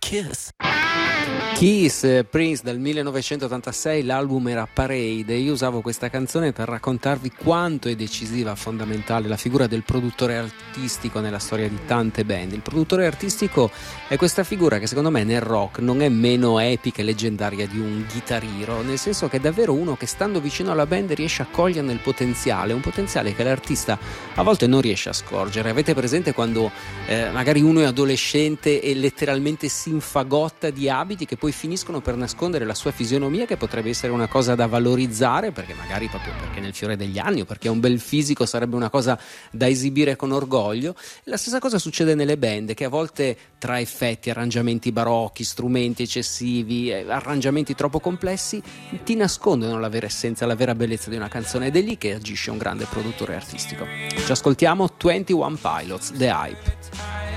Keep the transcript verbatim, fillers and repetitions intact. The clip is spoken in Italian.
Kiss. Kiss, Prince dal millenovecentottantasei, l'album era Parade e io usavo questa canzone per raccontarvi quanto è decisiva, fondamentale la figura del produttore artistico nella storia di tante band. Il produttore artistico è questa figura che secondo me nel rock non è meno epica e leggendaria di un Guitar Hero, nel senso che è davvero uno che stando vicino alla band riesce a coglierne il potenziale, un potenziale che l'artista a volte non riesce a scorgere. Avete presente quando eh, magari uno è adolescente e letteralmente si infagotta di abiti che poi finiscono per nascondere la sua fisionomia, che potrebbe essere una cosa da valorizzare perché magari proprio perché nel fiore degli anni o perché ha un bel fisico sarebbe una cosa da esibire con orgoglio. E la stessa cosa succede nelle band, che a volte tra effetti, arrangiamenti barocchi, strumenti eccessivi, arrangiamenti troppo complessi ti nascondono la vera essenza, la vera bellezza di una canzone, ed è lì che agisce un grande produttore artistico. Ci ascoltiamo ventuno Pilots, The Hype.